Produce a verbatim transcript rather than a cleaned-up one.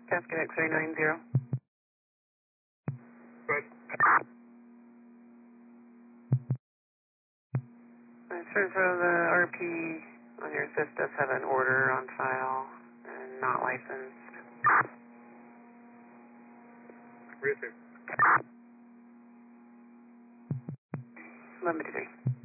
Casket X-ray nine zero. Good. Uh, sure, so the R P on your assist does have an order on file and not licensed. Received. eleven fifty-three.